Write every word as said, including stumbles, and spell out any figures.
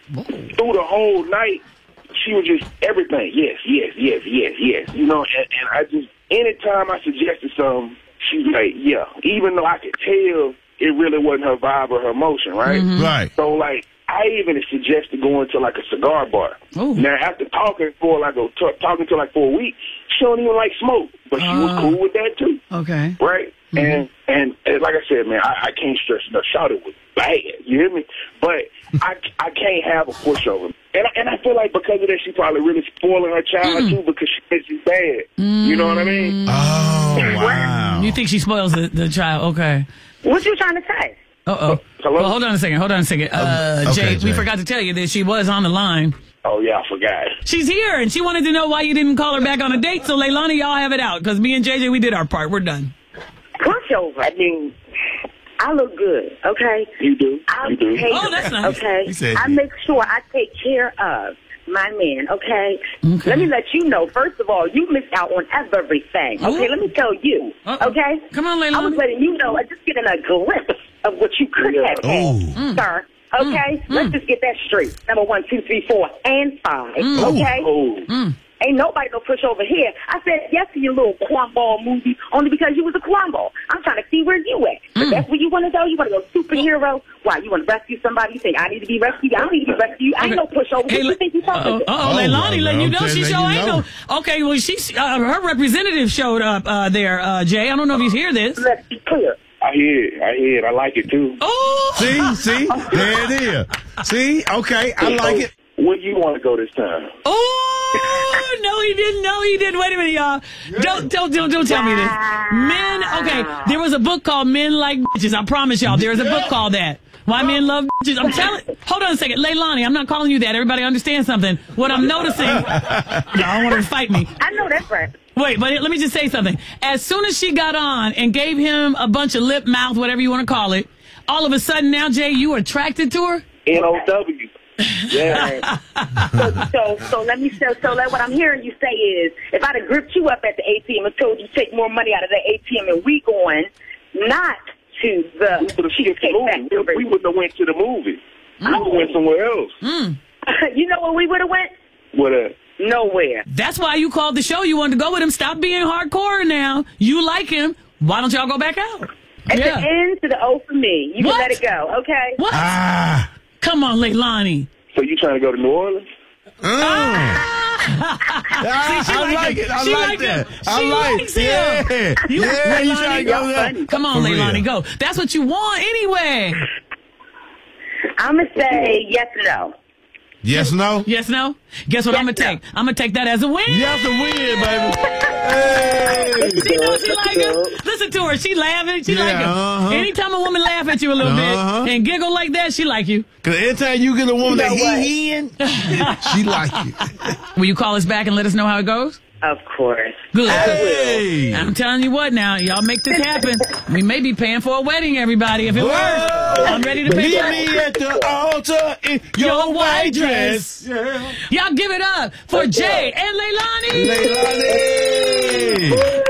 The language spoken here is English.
through the whole night, she was just everything. Yes, yes, yes, yes, yes. You know, and, and I just, anytime I suggested something, she's like, yeah. Even though I could tell it really wasn't her vibe or her emotion, right? Mm-hmm. Right. So, like, I even suggested going to, like, a cigar bar. Ooh. Now, after talking for, like, a, t- talking to, like, for a week, she don't even like smoke. But she uh, was cool with that, too. Okay. Right? Mm-hmm. And, and, and, like I said, man, I, I can't stress enough. Shawty was bad. You hear me? But I, I can't have a pushover. And I, and I feel like because of that, she probably really spoiling her child, mm. too, because she thinks she's bad. Mm. You know what I mean? Oh, wow. You think she spoils the, the child? Okay. What you trying to say? Uh-oh. Hello? Well, hold on a second. Hold on a second. Uh, okay, Jay, Jay, we forgot to tell you that she was on the line. Oh, yeah, I forgot. She's here, and she wanted to know why you didn't call her back on a date. So, Leilani, y'all have it out, because me and J J, we did our part. We're done. Pushover. I mean, I look good, okay? You do. I You do. take, Oh, that's nice. Okay? He said I you. make sure I take care of my man, okay? Okay. Let me let you know, first of all, you missed out on everything, okay? Oh. Let me tell you, Uh-oh. okay? Come on, Leilani. I was letting you know, just getting a glimpse of what you could Yeah. have had, Oh. sir. Okay? Mm. Let's just get that straight. Number one, two, three, four, and five, okay? Oh. Mm. Ain't nobody no push over here. I said yes to your little cornball movie only because you was a cornball. I'm trying to see where you at. But that's where you want to go? You want to go superhero? Why, you want to rescue somebody? You think I need to be rescued? I don't need to be rescued. I ain't no pushover. Hey, What you think you talking uh-oh, about? uh-oh, Oh, Leilani well, letting you I'm know she letting show you ain't know. no... Okay, well, she's, uh, her representative showed up uh, there, uh, Jay. I don't know if you hear this. Let's be clear. I hear it. I hear it. I like it, too. Oh! See, see, there it is. See, okay, I like it. Where you want to go this time? Oh, no, he didn't. No, he didn't. Wait a minute, y'all. Don't, don't, don't, don't tell me this. Men, okay, there was a book called Men Like Bitches. I promise y'all, there is a book called that. Why Men Love Bitches. I'm telling, hold on a second. Leilani, I'm not calling you that. Everybody understand something. What I'm noticing, y'all don't want her to fight me. I know that's right. Wait, but let me just say something. As soon as she got on and gave him a bunch of lip, mouth, whatever you want to call it, all of a sudden now, Jay, you are attracted to her? N O W. Yeah. so, so, so let me so, so let, what I'm hearing you say is, if I'd have gripped you up at the A T M and told you to take more money out of the A T M and we going not to the We would have skipped the movie. We, we wouldn't have went to the movie. We would have went somewhere else. Mm. You know where we would have went? What a... Nowhere. That's why you called the show. You wanted to go with him. Stop being hardcore now. You like him. Why don't y'all go back out? At Yeah. the end to the O for me. You What? can let it go, okay? What? Ah. Come on, Leilani. So you trying to go to New Orleans? Mm. Ah, See, she I like like it. it. I She like like that. him. I She like likes it. him. Yeah. You- Yeah, you Leilani, trying to go y'all there? funny. Come on, For Leilani, real. go. That's what you want anyway. I'm going to say yes or no. Yes, no? Yes, no? Guess what Yes, I'm going to no. take? I'm going to take that as a win. You have to win, baby. Hey. She knows she like him. Listen to her. She laughing. She Yeah, like him. uh-huh. Anytime a woman laugh at you a little Uh-huh. bit and giggle like that, she like you. Because anytime you get a woman You know that what? he in, she like you. Will you call us back and let us know how it goes? Of course. Good. Hey. I'm telling you what now. Y'all make this happen. We may be paying for a wedding, everybody. If it Whoa. works, I'm ready to pay Meet for it. me at the altar in your, Your white white dress. dress. Yeah. Y'all give it up for Jay and Leilani. Leilani.